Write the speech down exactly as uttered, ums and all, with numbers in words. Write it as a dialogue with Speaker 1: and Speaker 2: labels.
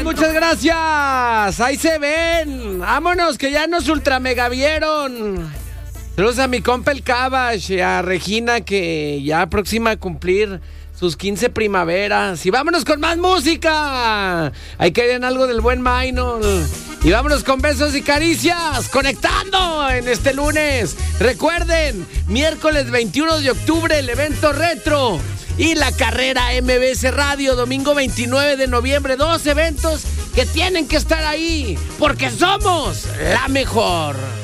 Speaker 1: muchas gracias. Ahí se ven. Vámonos, que ya nos ultra mega vieron. Saludos a mi compa el Cabash y a Regina, que ya próxima a cumplir sus quince primaveras. Y vámonos con más música. Ahí querían algo del buen Minor. Y vámonos con besos y caricias, conectando en este lunes. Recuerden, miércoles veintiuno de octubre, el evento retro y la carrera M B S Radio, domingo veintinueve de noviembre. Dos eventos que tienen que estar ahí, porque somos la mejor.